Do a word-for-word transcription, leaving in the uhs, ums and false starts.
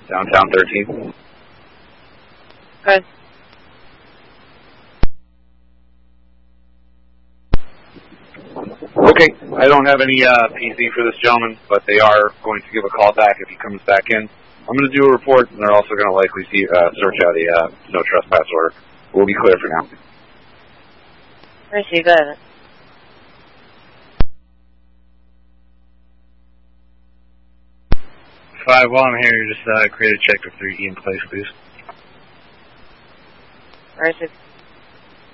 downtown thirteenth. Good. Okay, I don't have any uh, P C for this gentleman, but they are going to give a call back if he comes back in. I'm going to do a report, and they're also going to likely see, uh, search out a uh, no trespass order. We'll be clear for now. I see, good. Five, while I'm here, just uh, create a check for three Ian Place, please. I see.